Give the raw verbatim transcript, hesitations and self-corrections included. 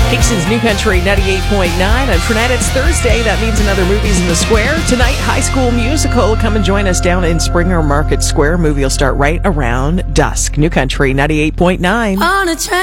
Kingston's New Country ninety-eight point nine. And for tonight, it's Thursday. That means another Movies in the Square. Tonight, High School Musical. Come and join us down in Springer Market Square. Movie will start right around dusk. New Country ninety-eight point nine. On a train.